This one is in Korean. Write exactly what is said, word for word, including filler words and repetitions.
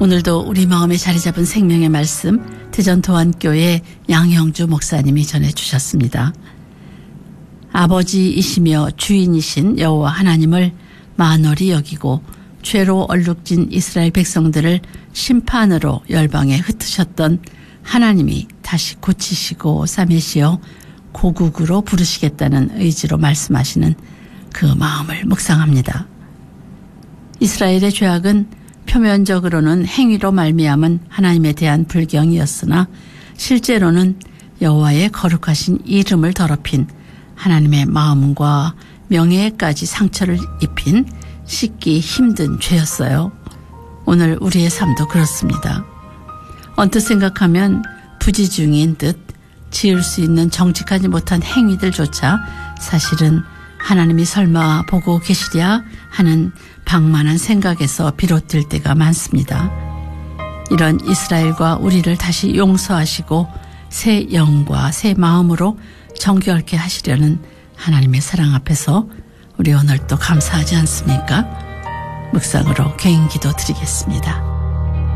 오늘도 우리 마음에 자리 잡은 생명의 말씀 대전도안교회 양형주 목사님이 전해주셨습니다. 아버지이시며 주인이신 여호와 하나님을 만홀히 여기고 죄로 얼룩진 이스라엘 백성들을 심판으로 열방에 흩으셨던 하나님이 다시 고치시고 싸매시어 고국으로 부르시겠다는 의지로 말씀하시는 그 마음을 묵상합니다. 이스라엘의 죄악은 표면적으로는 행위로 말미암은 하나님에 대한 불경이었으나 실제로는 여호와의 거룩하신 이름을 더럽힌 하나님의 마음과 명예까지 상처를 입힌 씻기 힘든 죄였어요. 오늘 우리의 삶도 그렇습니다. 언뜻 생각하면 부지중인 듯 지을 수 있는 정직하지 못한 행위들조차 사실은 하나님이 설마 보고 계시랴 하는 방만한 생각에서 비롯될 때가 많습니다. 이런 이스라엘과 우리를 다시 용서하시고 새 영과 새 마음으로 정결케 하시려는 하나님의 사랑 앞에서 우리 오늘 또 감사하지 않습니까? 묵상으로 개인기도 드리겠습니다.